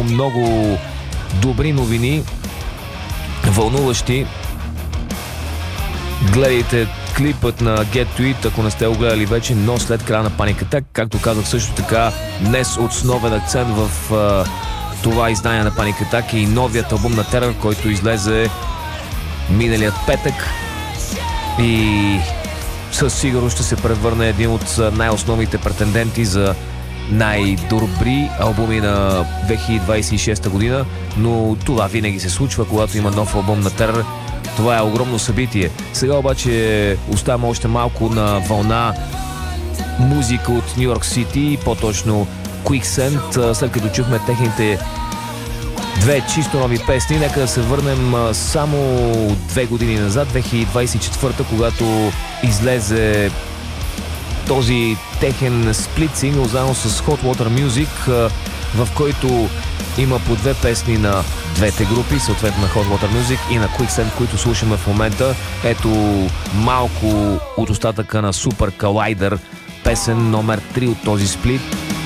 много добри новини, вълнуващи. Гледайте клипът на Get To It, ако не сте го гледали вече, но след края на Panic Attack. Както казах също така, днес основен акцент в това издание на Panic Attack и новият албум на Terror, който излезе миналият петък и със сигурност ще се превърне един от най-основните претенденти за най-добри албуми на 2026 година, но това винаги се случва, когато има нов албум на Terror. Това е огромно събитие. Сега обаче оставаме още малко на вълна музика от Нью Йорк Сити, по-точно Quicksand. След като чухме техните две чисто нови песни, нека да се върнем само 2 години назад, 2024, когато излезе този техен сплит сингъл заедно с Hot Water Music, в който има по 2 песни на двете групи, съответно на Hot Water Music и на Quicksand, които слушаме в момента. Ето малко от остатъка на Super Collider, песен номер 3 от този сплит.